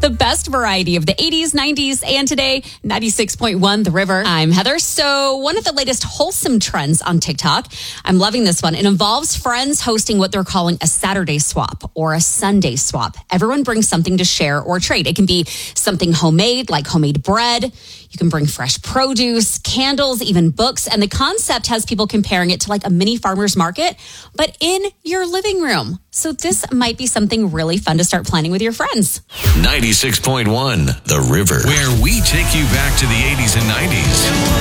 The best variety of the 80s, 90s, and today, 96.1 The River. I'm Heather. So one of the latest wholesome trends on TikTok, I'm loving this one. It involves friends hosting what they're calling a Saturday swap or a Sunday swap. Everyone brings something to share or trade. It can be something homemade, like homemade bread. You can bring fresh produce, candles, even books. And the concept has people comparing it to like a mini farmer's market, but in your living room. So this might be something really fun to start planning with your friends. 96.1 The River, where we take you back to the 80s and 90s.